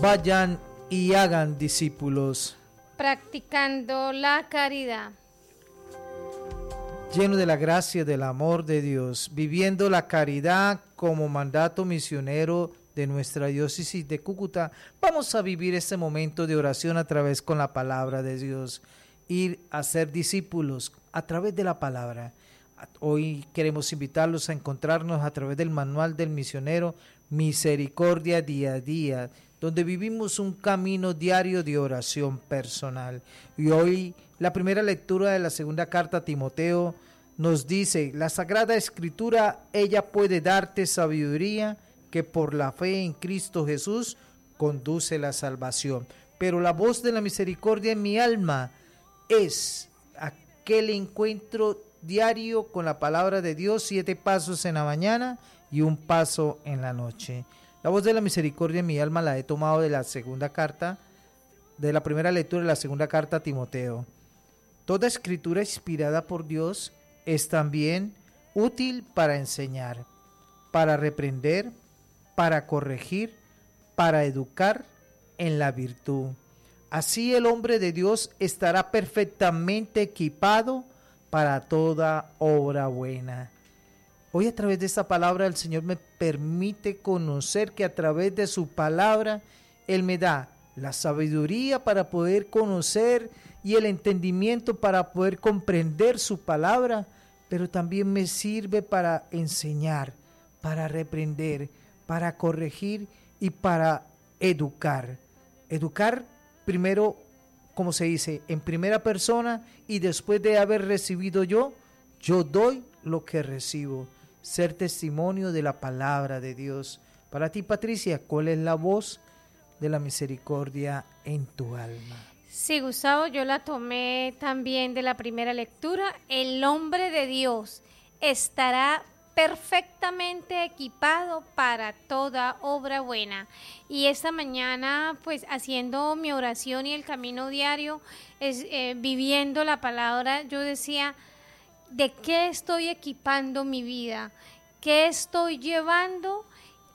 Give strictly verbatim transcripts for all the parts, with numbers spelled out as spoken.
Vayan y hagan discípulos, practicando la caridad. Lleno de la gracia del amor de Dios, viviendo la caridad como mandato misionero de nuestra diócesis de Cúcuta, vamos a vivir este momento de oración a través con la palabra de Dios, ir a ser discípulos a través de la palabra. Hoy queremos invitarlos a encontrarnos a través del manual del misionero Misericordia Día a Día, donde vivimos un camino diario de oración personal. Y hoy la primera lectura de la segunda carta a Timoteo nos dice: la Sagrada Escritura, ella puede darte sabiduría que por la fe en Cristo Jesús conduce la salvación. Pero la voz de la misericordia en mi alma es aquel encuentro diario con la palabra de Dios, siete pasos en la mañana y un paso en la noche. La voz de la misericordia en mi alma la he tomado de la segunda carta, de la primera lectura de la segunda carta a Timoteo. Toda escritura inspirada por Dios es también útil para enseñar, para reprender, para corregir, para educar en la virtud. Así el hombre de Dios estará perfectamente equipado para toda obra buena. Hoy a través de esta palabra el Señor me permite conocer que a través de su palabra Él me da la sabiduría para poder conocer y el entendimiento para poder comprender su palabra, pero también me sirve para enseñar, para reprender, para corregir y para educar. Educar primero, como se dice, en primera persona, y después de haber recibido yo, yo doy lo que recibo. Ser testimonio de la palabra de Dios. Para ti, Patricia, ¿cuál es la voz de la misericordia en tu alma? Sí, Gustavo, yo la tomé también de la primera lectura. El hombre de Dios estará perfectamente equipado para toda obra buena. Y esta mañana, pues haciendo mi oración y el camino diario, es, eh, viviendo la palabra, yo decía: ¿de qué estoy equipando mi vida? ¿Qué estoy llevando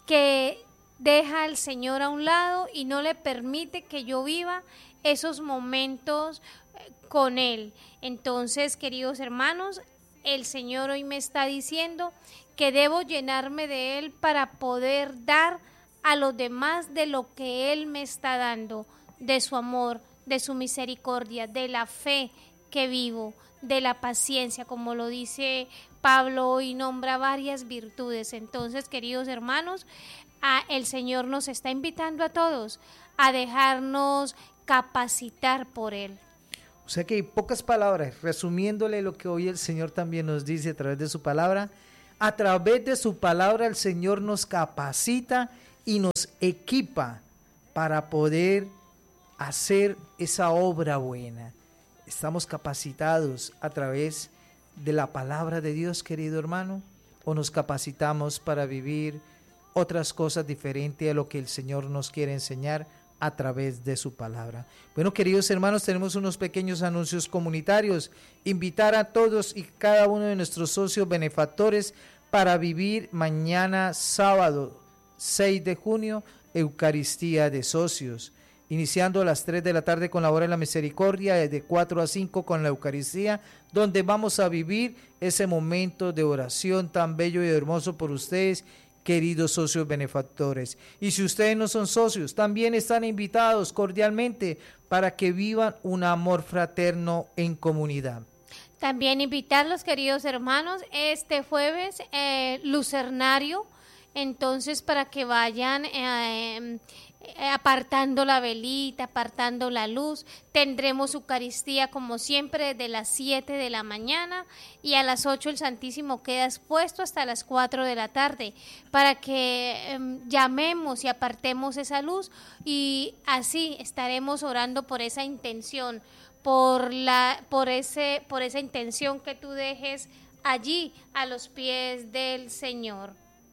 que deja al Señor a un lado y no le permite que yo viva esos momentos con Él? Entonces, queridos hermanos, el Señor hoy me está diciendo que debo llenarme de Él para poder dar a los demás de lo que Él me está dando, de su amor, de su misericordia, de la fe que vivo, de la paciencia, como lo dice Pablo hoy, nombra varias virtudes. Entonces, queridos hermanos, a, el Señor nos está invitando a todos a dejarnos capacitar por Él. O sea que en pocas palabras, resumiéndole lo que hoy el Señor también nos dice a través de su palabra, a través de su palabra el Señor nos capacita y nos equipa para poder hacer esa obra buena. ¿Estamos capacitados a través de la palabra de Dios, querido hermano? ¿O nos capacitamos para vivir otras cosas diferentes a lo que el Señor nos quiere enseñar a través de su palabra? Bueno, queridos hermanos, tenemos unos pequeños anuncios comunitarios. Invitar a todos y cada uno de nuestros socios benefactores para vivir mañana sábado seis de junio Eucaristía de Socios, iniciando a las tres de la tarde con la hora de la misericordia, de cuatro a cinco con la Eucaristía, donde vamos a vivir ese momento de oración tan bello y hermoso por ustedes, queridos socios benefactores. Y si ustedes no son socios, también están invitados cordialmente para que vivan un amor fraterno en comunidad. También invitarlos, queridos hermanos, este jueves eh, lucernario, entonces para que vayan eh, apartando la velita, apartando la luz. Tendremos Eucaristía como siempre desde las siete de la mañana y a las ocho el Santísimo queda expuesto hasta las cuatro de la tarde para que eh, llamemos y apartemos esa luz, y así estaremos orando por esa intención, por la por ese por esa intención que tú dejes allí a los pies del Señor.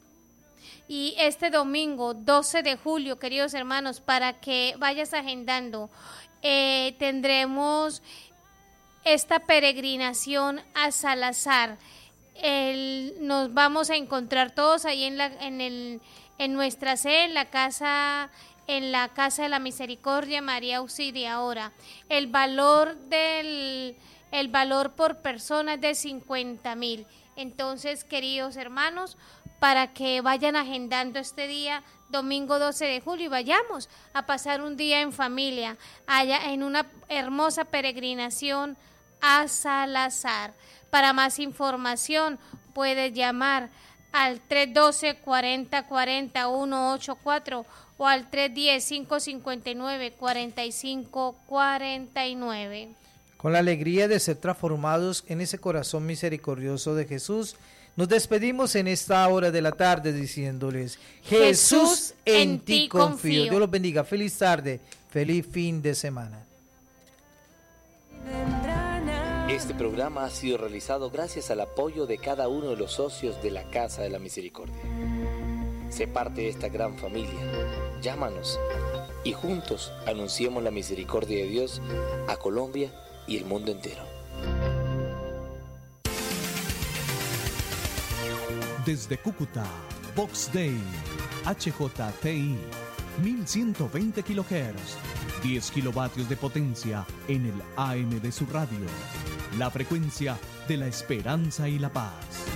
Y este domingo doce de julio, queridos hermanos, para que vayas agendando, eh, tendremos esta peregrinación a Salazar. El, nos vamos a encontrar todos ahí en la en el en nuestra sede, en la casa en la Casa de la Misericordia María Auxilia ahora. El valor del el valor por persona es de cincuenta mil. Entonces, queridos hermanos, para que vayan agendando este día, domingo doce de julio, y vayamos a pasar un día en familia, allá en una hermosa peregrinación a Salazar. Para más información, puedes llamar al tres uno dos, cuarenta, cuarenta, ciento ochenta y cuatro o al tres uno cero, cinco cinco nueve, cuatro cinco cuatro nueve. Con la alegría de ser transformados en ese corazón misericordioso de Jesús, nos despedimos en esta hora de la tarde diciéndoles: Jesús, en ti confío. Dios los bendiga. Feliz tarde, feliz fin de semana. Este programa ha sido realizado gracias al apoyo de cada uno de los socios de la Casa de la Misericordia. Sé parte de esta gran familia. Llámanos y juntos anunciemos la misericordia de Dios a Colombia y el mundo entero. Desde Cúcuta, Vox Day, H J T I, mil ciento veinte kilohertz, diez kilovatios de potencia en el A M de su radio. La frecuencia de la esperanza y la paz.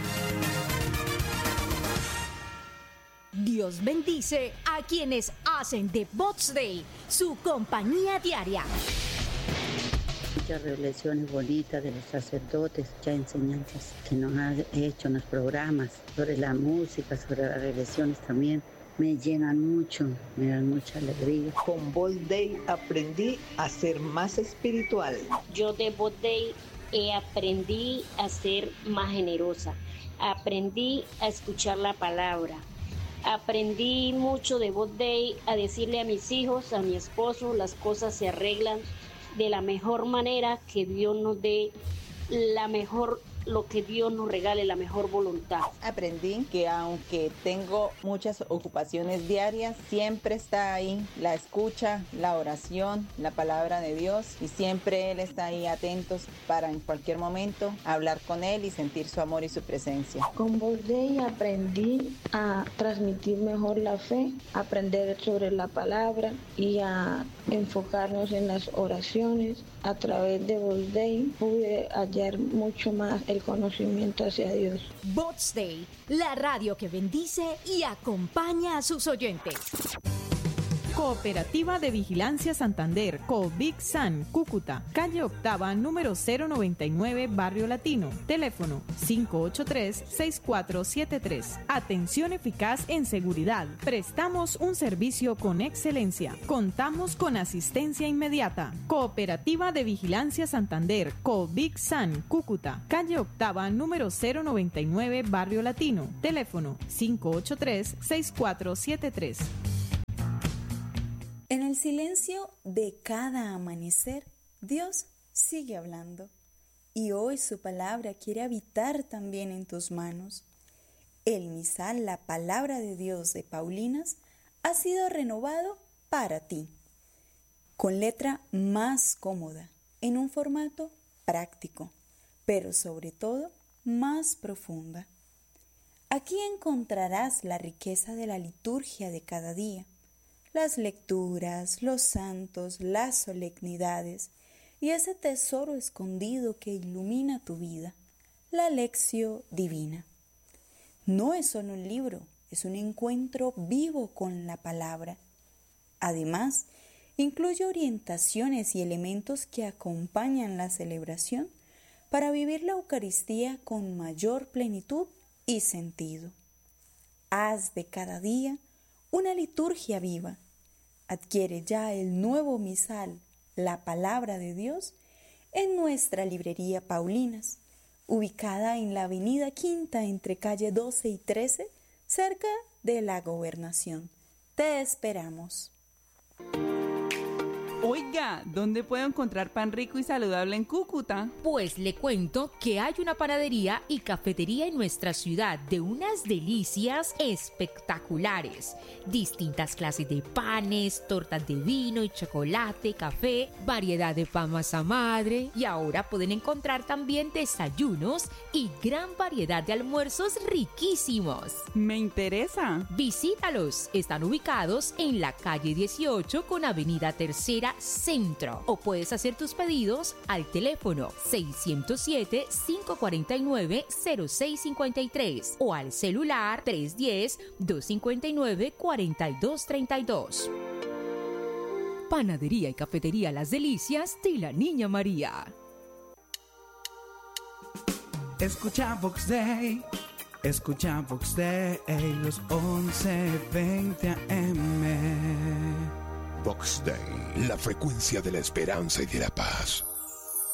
Dios bendice a quienes hacen de Vox Day su compañía diaria. Muchas revelaciones bonitas de los sacerdotes, muchas enseñanzas que nos han hecho en los programas sobre la música, sobre las revelaciones también. Me llenan mucho, me dan mucha alegría. Con Vox Day aprendí a ser más espiritual. Yo de Vox Day eh, aprendí a ser más generosa, aprendí a escuchar la palabra. Aprendí mucho de Vox Day a decirle a mis hijos, a mi esposo, las cosas se arreglan de la mejor manera, que Dios nos dé la mejor, lo que Dios nos regale, la mejor voluntad. Aprendí que aunque tengo muchas ocupaciones diarias, siempre está ahí la escucha, la oración, la palabra de Dios, y siempre Él está ahí atentos para en cualquier momento hablar con Él y sentir su amor y su presencia. Con Vox Day aprendí a transmitir mejor la fe, aprender sobre la palabra y a enfocarnos en las oraciones. A través de Vox Day pude hallar mucho más el conocimiento hacia Dios. Vox Day, la radio que bendice y acompaña a sus oyentes. Cooperativa de Vigilancia Santander, Covic-San, Cúcuta, calle Octava, número cero noventa y nueve, Barrio Latino. Teléfono cinco ocho tres, seis cuatro siete tres. Atención eficaz en seguridad. Prestamos un servicio con excelencia. Contamos con asistencia inmediata. Cooperativa de Vigilancia Santander, Covic-San, Cúcuta, calle Octava, número cero noventa y nueve, Barrio Latino. Teléfono cinco ocho tres, seis cuatro siete tres. En el silencio de cada amanecer, Dios sigue hablando, y hoy su palabra quiere habitar también en tus manos. El misal, la palabra de Dios de Paulinas, ha sido renovado para ti, con letra más cómoda, en un formato práctico, pero sobre todo más profunda. Aquí encontrarás la riqueza de la liturgia de cada día, las lecturas, los santos, las solemnidades y ese tesoro escondido que ilumina tu vida, la lección divina. No es solo un libro, es un encuentro vivo con la palabra. Además, incluye orientaciones y elementos que acompañan la celebración para vivir la Eucaristía con mayor plenitud y sentido. Haz de cada día una liturgia viva. Adquiere ya el nuevo misal, la palabra de Dios, en nuestra librería Paulinas, ubicada en la avenida Quinta entre calle doce y trece, cerca de la Gobernación. Te esperamos. Oiga, ¿dónde puedo encontrar pan rico y saludable en Cúcuta? Pues le cuento que hay una panadería y cafetería en nuestra ciudad de unas delicias espectaculares. Distintas clases de panes, tortas de vino y chocolate, café, variedad de pan masa madre, y ahora pueden encontrar también desayunos y gran variedad de almuerzos riquísimos. Me interesa. Visítalos. Están ubicados en la calle dieciocho con avenida Tercera Centro, o puedes hacer tus pedidos al teléfono seiscientos siete, cinco cuatro nueve, cero seis cinco tres o al celular tres uno cero, dos cinco nueve, cuatro dos tres dos. Panadería y cafetería Las Delicias de la Niña María. Escucha Vox Day, escucha Vox Day, los once veinte A M. Vox Day, la frecuencia de la esperanza y de la paz.